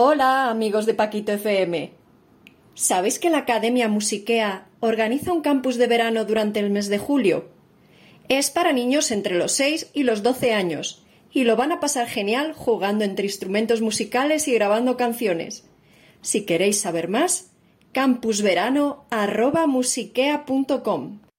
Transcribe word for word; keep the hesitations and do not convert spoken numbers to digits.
Hola, amigos de Paquito F M. ¿Sabéis que la Academia Musiquea organiza un campus de verano durante el mes de julio? Es para niños entre los seis y los doce años y lo van a pasar genial jugando entre instrumentos musicales y grabando canciones. Si queréis saber más, campusverano arroba musiquea punto com.